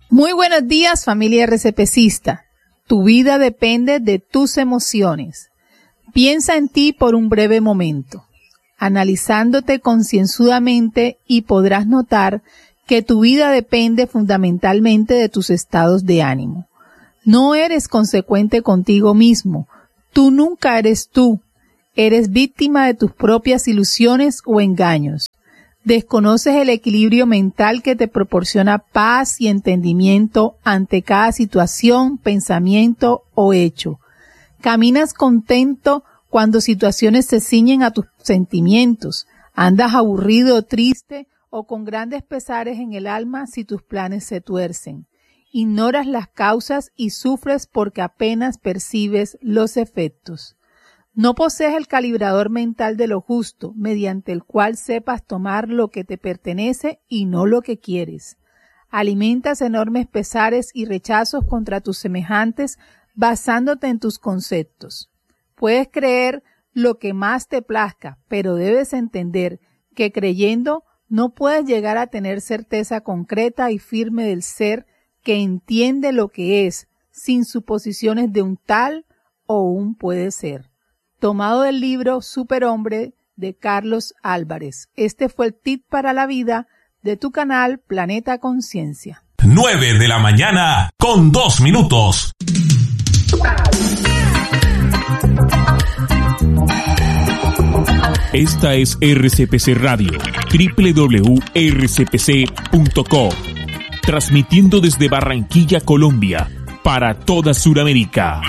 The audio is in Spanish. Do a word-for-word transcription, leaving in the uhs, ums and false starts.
Muy buenos días, familia RCPcista. Tu vida depende de tus emociones. Piensa en ti por un breve momento, analizándote concienzudamente, y podrás notar que tu vida depende fundamentalmente de tus estados de ánimo. No eres consecuente contigo mismo. Tú nunca eres tú. Eres víctima de tus propias ilusiones o engaños. Desconoces el equilibrio mental que te proporciona paz y entendimiento ante cada situación, pensamiento o hecho. Caminas contento cuando situaciones se ciñen a tus sentimientos. Andas aburrido o triste o con grandes pesares en el alma si tus planes se tuercen. Ignoras las causas y sufres porque apenas percibes los efectos. No posees el calibrador mental de lo justo, mediante el cual sepas tomar lo que te pertenece y no lo que quieres. Alimentas enormes pesares y rechazos contra tus semejantes basándote en tus conceptos. Puedes creer lo que más te plazca, pero debes entender que creyendo no puedes llegar a tener certeza concreta y firme del ser que entiende lo que es, sin suposiciones de un tal o un puede ser. Tomado del libro Superhombre de Carlos Álvarez. Este fue el tip para la vida de tu canal Planeta Conciencia. nueve de la mañana con dos minutos. Esta es R C P C Radio, doble u doble u doble u punto r c p c punto co, transmitiendo desde Barranquilla, Colombia, para toda Sudamérica.